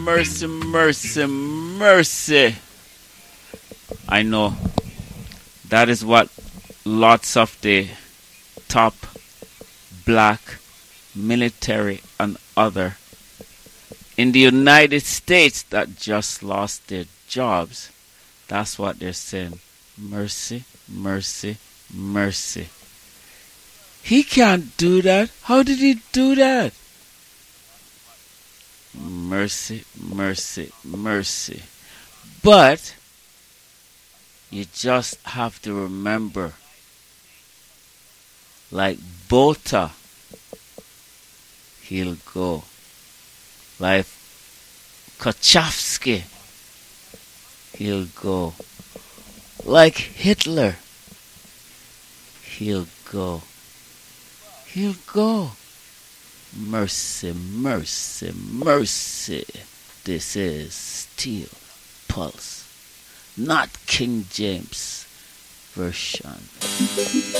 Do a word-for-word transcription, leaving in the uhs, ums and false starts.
mercy, mercy, mercy. I know that is what lots of the top black military and other in the United States that just lost their jobs, that's what they're saying. Mercy, mercy, mercy. He can't do that. How did he do that? Mercy, mercy, mercy. But you just have to remember, like Bota, he'll go. Like Kachowski, he'll go. Like Hitler, he'll go. He'll go. Mercy, mercy, mercy. This is Steel Pulse, not King James version.